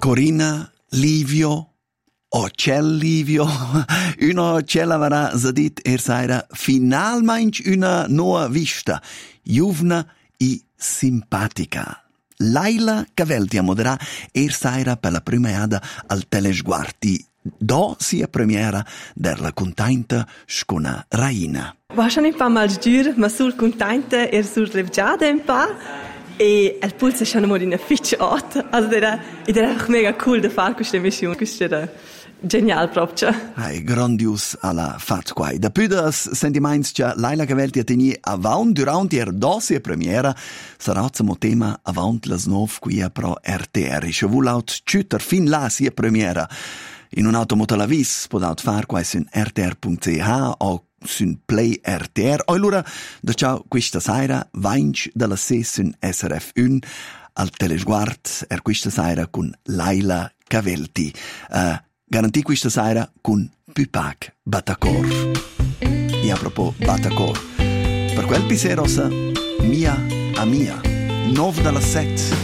Corina, Livio, Ocel Livio, una cella varà zadit saira finalmente una nuova vista, giovna e simpatica. Laila Cavelti a moderà saira per la premiata al telesguardi. Do sia premiera della contenta scona Raina. Wahrscheinlich ein mal dür, ma sul contenta sul revgiada un pa e il pulso è schon mal in una fitch art. Also era auch mega cool da fare questa missione, questo era genial proprio. Hai grandios alla fat quai. Da püdas sentiments che Laila Cavelti a tenir avant durant dosia premiera sarà zum tema avant las 9 qui pro RTR. Ich vulaut tüter fin la sia premiera. In un automoto la vis podaut far quai sun rtr.ch o sun Play RTR. O allora da ciao questa sera vainc dalla se sun SRF1 al telesguard questa sera con Laila Cavelti. Garantì questa sera con Pupac Batacor. E a propos Batacor, per quel piserosa mia a mia, 9 dalla 7.